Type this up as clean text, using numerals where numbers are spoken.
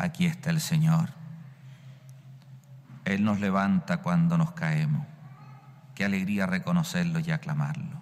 aquí está el Señor. Él nos levanta cuando nos caemos. Qué alegría reconocerlo y aclamarlo.